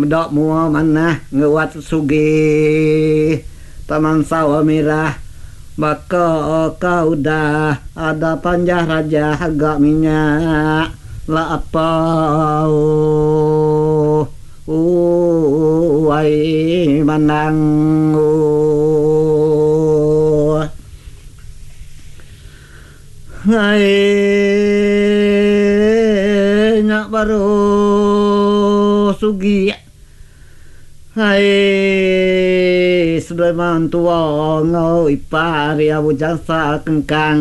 dok mua manah ngewat sugih taman sawah merah baka kau dah ada panjah raja agak minyak la apa ai manang hai nyak baru sugi hai Sulaiman tua ngau ipar ya bujang sa kengkang